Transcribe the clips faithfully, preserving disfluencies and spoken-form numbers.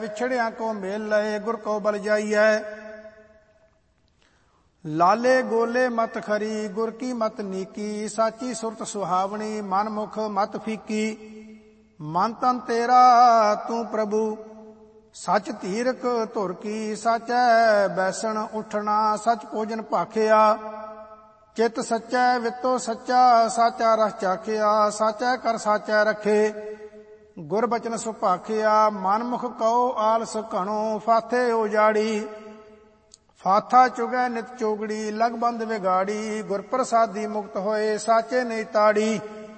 विछड़िया को मेल लए गुर को बल जाइए। लाले गोले मत खरी गुर की मत नीकी, साची सुरत सुहावनी मन मुख मत फीकी। मन तन तेरा तू प्रभु सच धीरक धुर की, साचै बैसण उठना सच भोजन भाखिया। चित सच्चै वितो सच्चा साचा रस चाखिया, साचै कर साचै रखे गुर बचन सुभाखिया। मन मुख कहो आलस घणो फाथे उजाड़ी, फाथा चुगै नित चोगड़ी लग बंद विगाड़ी। गुर प्रसादी मुक्त होए साचे नहीं ताड़ी,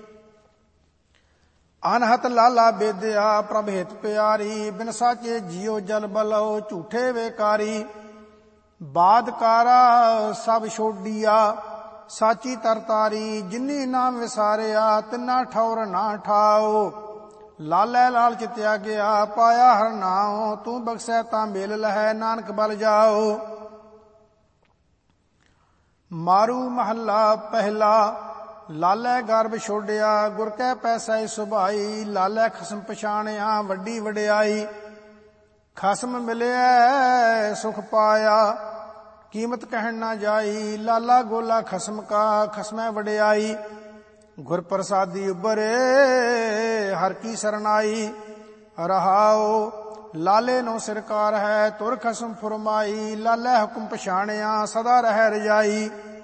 अनहत लाला बेदया प्रभ हित प्यारी। बिन साचे जियो जल बलो झूठे वेकारी, बादकारा सब छोड़िया साची तरतारी। जिन्नी नाम विसारिया तिन्ना ठौर ना ठाओ, लालै लालच त्यागया पाया हर नाओ। तू बख्शै तां मेल लहै नानक बल जाओ। मारू महला पहला लालै गर्भ छोड़िया, गुर कै पैसै सुभाई। लालै खसम पछाणिया वड्डी वडियाई, खसम मिलिया सुख पाया कीमत कहन ना जाई। लाला गोला खसम का खसमै वडियाई, गुर प्रसादी उबरे हर की सरनाई। रहाओ लाले नो सिरकार है तुर खसम फुरमाई। लालै हुक्म पछाणिया सदा रह रजाई,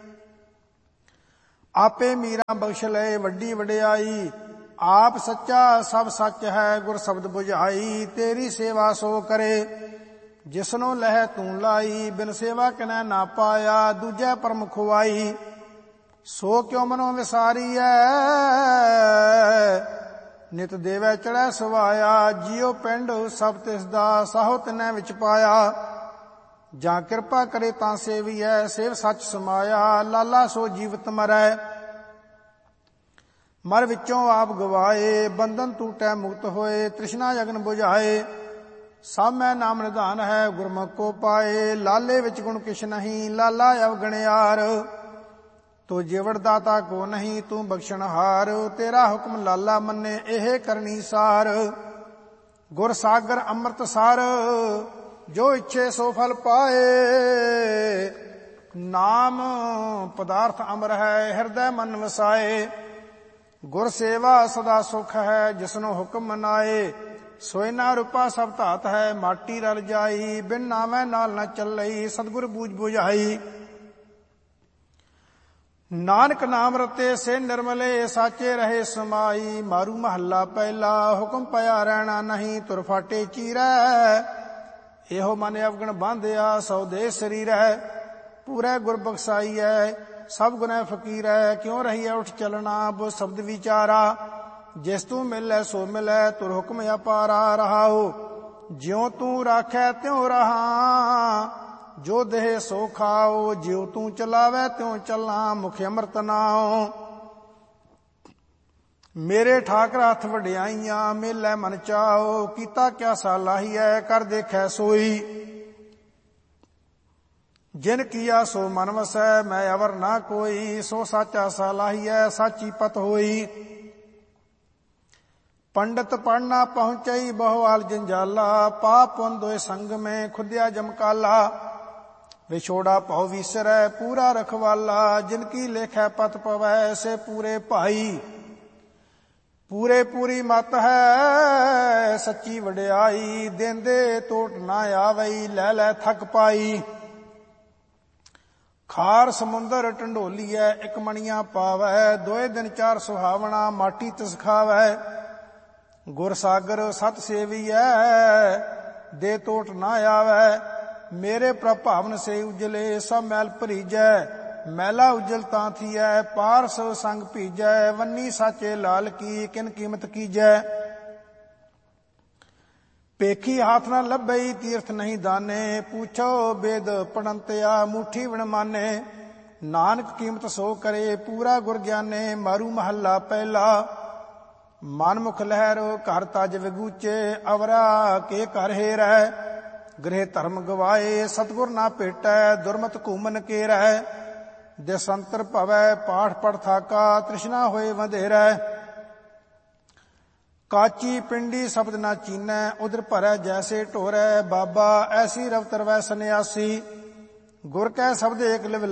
आपे मीरा बख्श लए वड्डी वडियाई। आप सच्चा सब सच है गुर शब्द बुझाई। तेरी सेवा सो करे जिसनो लह तू लाई, बिन सेवा किनै ना पाया दूजै परम खुआई। सो क्यों मनो विसारीऐ नित देवै चढ़ै सवाया। जियो पिंड सब तिसदा साहो तिनै विच पाया, जां किरपा करे तां सेविऐ सेव सच समाया। लाला सो जीवत मरै मर विचों आप गवाए, बंधन टूटै मुक्त होए तृष्णा जगन बुझाए। सब मैं नाम निधान है गुरमुख को पाए, लाले विच गुण किछ नहीं लाला अवगणियार। तो जिवड़ दाता को नहीं तू बख्शणहार, तेरा हुक्म लाला मन्ने एह करनी सार। गुर सागर अमृत सार जो इच्छे सो फल पाए, नाम पदार्थ अमर है हृदय मन वसाए। गुर सेवा सदा सुख है जिसनो हुक्म मनाए, सोयना रूपा सब धात है माटी रल जाई। बिन नामै नाल न चलई सतगुर बूझ बुझाई। नानक नाम रते से निर्मले साचे रहे समाई। मारू महला पहला हुक्म पया रहना नहीं तुर फाटे चीरै। एहो मन अवगण बांधिया सौ दे शरीर है, पूरे गुर बख्साई है सब गुनै फकीर है। क्यों रही उठ चलना वो शब्द विचारा, जिस तू मिलै सो मिलै तुर हुक्म अपारा। रहाओ ज्यों तू राखै त्यों रहा, जो देह सो खाओ। ज्यों तू चलावै त्यों चलां मुख अमृत नाओ। मेरे ठाकर हथ वडियाइयां मेलै मन चाओ। कीता क्या सालाही है कर देखै सोई, जिन किया सो मन वसै मैं अवर ना कोई। सो साचा सालाही है साची पत होई, पंडित पढ़ना पहुंचई बहुआल जंजाला। पाप पुन संग में खुद्या जमकाला, विछोड़ा पौ विसरै पूरा रखवाला। जिनकी लेखै पत पवै से पूरे भाई, पूरे पूरी मत है सच्ची वडियाई। देंदे टोट ना आवई लै लै थक पाई। खार समुंदर ढंडोलीऐ इक मणिया पावै, दोए दिन चार सुहावना माटी तिस खावै। गुर सागर सत सेवीऐ दे टोट ना आवै। मेरे प्रभावन से उजले सब मैल भरीजै, मैला उजल तां थीऐ पारस संग भीजै। वन्नी साचे लाल की किन कीमत कीजै, पेखी हाथ न लभई तीर्थ नहीं दाने। पूछो वेद पढ़ंतया मुठी विण माने, नानक कीमत सो करे पूरा गुर ज्ञाने। मारू महला पहला मन मुख लहर घर तज विगूचे। अवरा के कर हेरै गृह धर्म गवाए, सतगुर ना भेटै दुरमत घूमन केरै। देसंतर भवै पाठ पढ़ थाका तृष्णा होए वधेरै। ਕਾਚੀ ਪਿੰਡੀ ਸ਼ਬਦ ਨਾ ਚੀਨੈ, ਉਦਰ ਭਰੈ ਜੈਸੇ ਢੋਰੈ। ਬਾਬਾ ਐਸੀ ਰਵ ਤਰਵੈ ਸੰਨਿਆਸੀ, ਗੁਰ ਕੈ ਸ਼ਬਦ ਏਕ ਲਿਵ